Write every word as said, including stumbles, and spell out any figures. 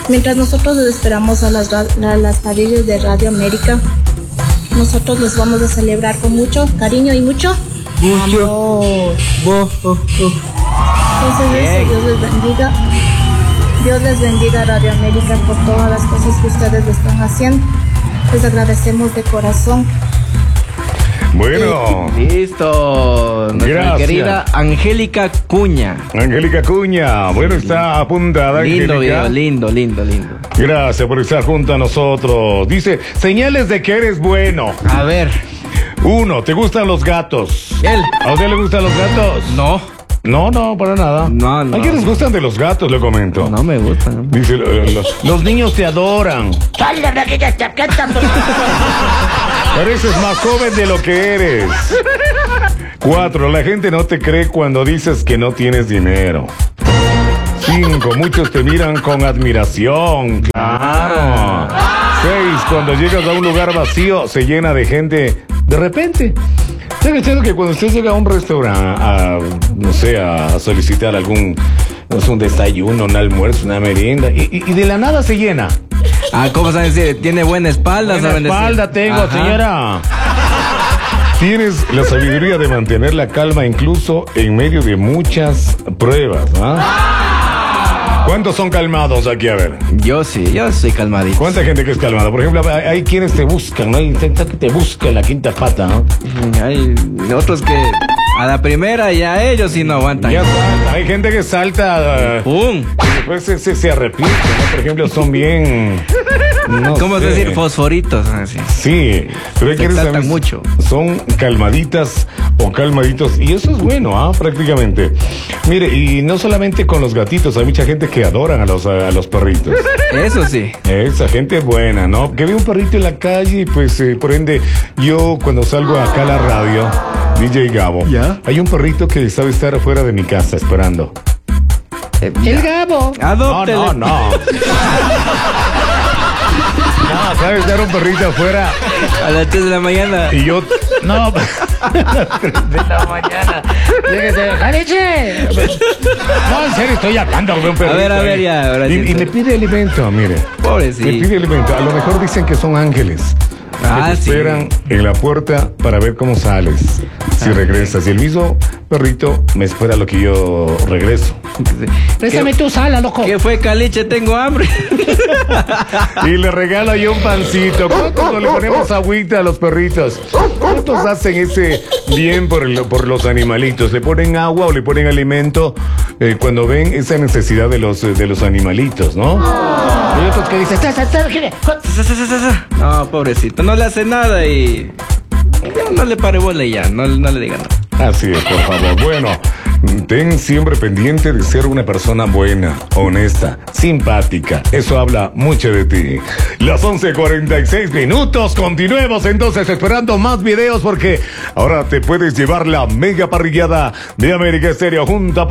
Mientras nosotros les esperamos a las, a las paredes de Radio América, nosotros los vamos a celebrar con mucho cariño y mucho Mucho. amor. Bo, oh, oh. Entonces, eso, Dios les bendiga. Dios les bendiga, Radio América, por todas las cosas que ustedes le están haciendo. Les agradecemos de corazón. Bueno. Listo. Nuestra Gracias. querida Angélica Cuña. Angélica Cuña, bueno, está apuntada. Lindo Angélica. video, lindo, lindo, lindo. Gracias por estar junto a nosotros. Dice, señales de que eres bueno. A ver. Uno, ¿te gustan los gatos? Él. ¿A usted le gustan los gatos? No. No, no, para nada. No, no. ¿A quién les gustan de los gatos? Le comento. No me gusta. ¿no? Dice, eh, los, los niños te adoran. Pareces más joven de lo que eres. Cuatro, la gente no te cree cuando dices que no tienes dinero. Cinco, muchos te miran con admiración. Claro. Seis, cuando llegas a un lugar vacío, se llena de gente de repente. ¿Sabe usted que cuando usted llega a un restaurante, a, no sé, a solicitar algún, no sé, un desayuno, un almuerzo, una merienda, y, y, y de la nada se llena? Ah, ¿cómo saben decir? Tiene buena espalda, Buena saben decir. espalda tengo, Ajá. señora. Tienes la sabiduría de mantener la calma incluso en medio de muchas pruebas, ¿ah? ¿Cuántos son calmados aquí? A ver. Yo sí, yo soy calmadito. ¿Cuánta gente que es calmada? Por ejemplo, hay, hay quienes te buscan, ¿no? Hay gente que te busca en la quinta pata, ¿no? Hay otros que a la primera ya ellos sí no aguantan. Ya salta. Hay gente que salta. Uh, ¡Pum! y después se, se, se arrepiente, ¿no? Por ejemplo, son bien. No ¿Cómo sé. decir? Fosforitos. Así. Sí, pero hay Se quienes exaltan también mucho. son calmaditas o calmaditos, y eso es bueno, ¿ah? Prácticamente. Mire, y no solamente con los gatitos, hay mucha gente que adoran a los, a, a los perritos. Eso sí. Esa gente es buena, ¿no? Que ve un perrito en la calle y pues, eh, por ende, yo cuando salgo acá a la radio, D J Gabo, ¿Ya? hay un perrito que sabe estar afuera de mi casa esperando. Eh, El Gabo. Adóptele. No, no, no. No, sabe estar un perrito afuera A las tres de la mañana. y yo... No, a las tres de la mañana. Lléguese, ¡Jaliche! No, en serio, estoy hablando de un perrito. A ver, a ver, ahí. ya, ahora Y, sí, y sí. me pide alimento, mire. Pobrecito. Me pide alimento. A lo mejor dicen que son ángeles. Ah, que te sí. esperan en la puerta para ver cómo sales. Si Ah, regresas. Y el mismo perrito me espera lo que yo regreso. Préstame tu sala, loco. ¿Qué fue, Caliche? Tengo hambre. Y le regalo yo un pancito. ¿Cuántos no le ponemos agüita a los perritos? ¿Cuántos hacen ese bien por, el- por los animalitos? ¿Le ponen agua o le ponen alimento eh, cuando ven esa necesidad de los, eh, de los animalitos, no? Y otros que dicen, No, pobrecito. No le hace nada y... No, no le pare bola y ya. No, no le digan nada. así es, por favor. Bueno, ten siempre pendiente de ser una persona buena, honesta, simpática. Eso habla mucho de ti. Las once cuarenta y seis minutos. Continuemos entonces esperando más videos porque ahora te puedes llevar la mega parrillada de América Estéreo junto a